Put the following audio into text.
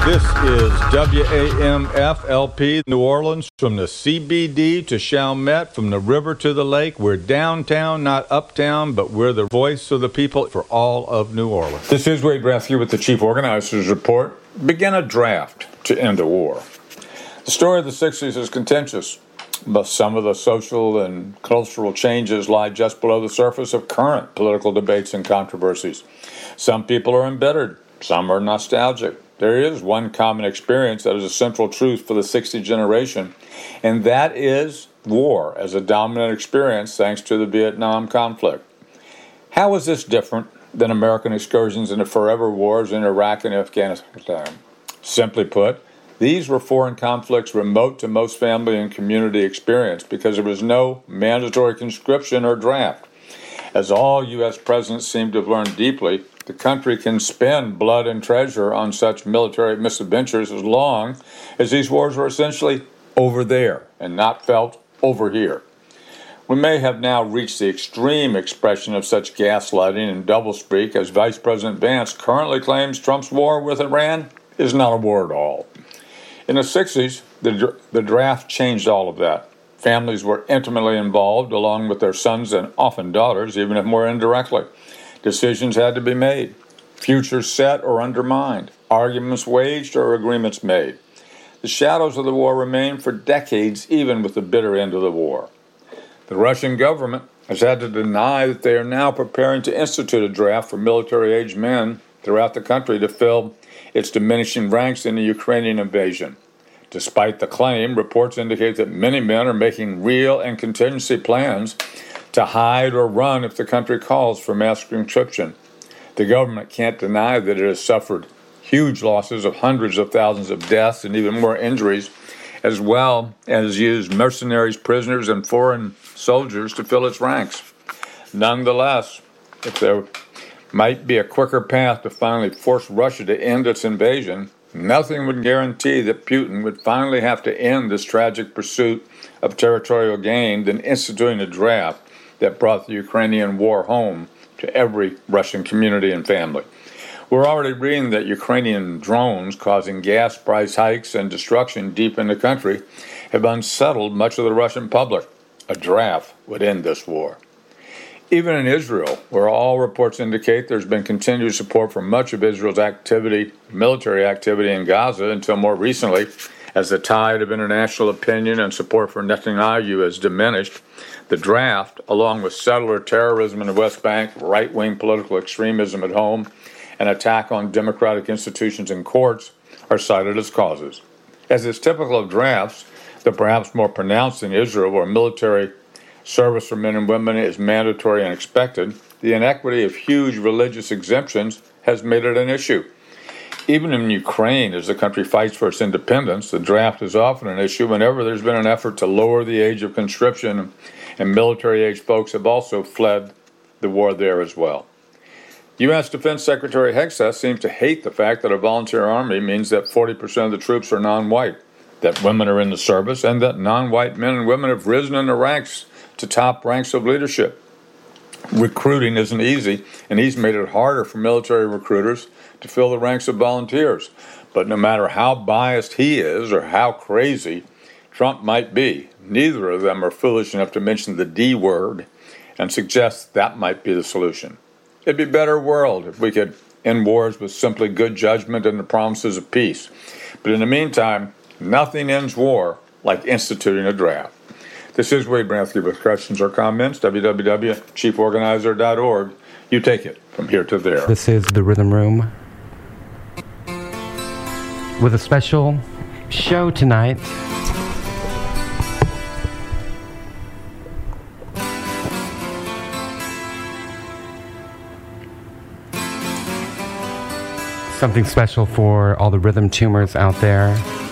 This is WAMF-LP New Orleans, from the CBD to Chalmette, from the river to the lake. We're downtown, not uptown, but we're the voice of the people for all of New Orleans. This is Wade Brathier with the Chief Organizers Report. Begin a draft to end a war. The story of the 60s is contentious, but some of the social and cultural changes lie just below the surface of current political debates and controversies. Some people are embittered, some are nostalgic. There is one common experience that is a central truth for the 60 generation, and that is war as a dominant experience thanks to the Vietnam conflict. How is this different than American excursions into forever wars in Iraq and Afghanistan? Simply put, these were foreign conflicts remote to most family and community experience because there was no mandatory conscription or draft. As all U.S. presidents seem to have learned deeply, the country can spend blood and treasure on such military misadventures as long as these wars were essentially over there and not felt over here. We may have now reached the extreme expression of such gaslighting and doublespeak as Vice President Vance currently claims Trump's war with Iran is not a war at all. In the 60s, the draft changed all of that. Families were intimately involved along with their sons and often daughters, even if more indirectly. Decisions had to be made, futures set or undermined, arguments waged or agreements made. The shadows of the war remain for decades, even with the bitter end of the war. The Russian government has had to deny that they are now preparing to institute a draft for military-aged men throughout the country to fill its diminishing ranks in the Ukrainian invasion. Despite the claim, reports indicate that many men are making real and contingency plans to hide or run if the country calls for mass conscription. The government can't deny that it has suffered huge losses of hundreds of thousands of deaths and even more injuries, as well as used mercenaries, prisoners, and foreign soldiers to fill its ranks. Nonetheless, if there might be a quicker path to finally force Russia to end its invasion, nothing would guarantee that Putin would finally have to end this tragic pursuit of territorial gain than instituting a draft that brought the Ukrainian war home to every Russian community and family. We're already reading that Ukrainian drones causing gas price hikes and destruction deep in the country have unsettled much of the Russian public. A draft would end this war. Even in Israel, where all reports indicate there's been continued support for much of Israel's military activity in Gaza until more recently, as the tide of international opinion and support for Netanyahu has diminished, the draft, along with settler terrorism in the West Bank, right-wing political extremism at home, and attack on democratic institutions and courts, are cited as causes. As is typical of drafts, though perhaps more pronounced in Israel, where military service for men and women is mandatory and expected, the inequity of huge religious exemptions has made it an issue. Even in Ukraine, as the country fights for its independence, the draft is often an issue whenever there's been an effort to lower the age of conscription, and military-aged folks have also fled the war there as well. U.S. Defense Secretary Hegseth seems to hate the fact that a volunteer army means that 40% of the troops are non-white, that women are in the service, and that non-white men and women have risen in the ranks to top ranks of leadership. Recruiting isn't easy, and he's made it harder for military recruiters to fill the ranks of volunteers. But no matter how biased he is or how crazy Trump might be, neither of them are foolish enough to mention the D word and suggest that might be the solution. It'd be a better world if we could end wars with simply good judgment and the promises of peace. But in the meantime, nothing ends war like instituting a draft. This is Wade Brathier with questions or comments, www.chieforganizer.org. You take it from here to there. This is The Rhythm Room with a special show tonight. Something special for all the rhythm tumors out there.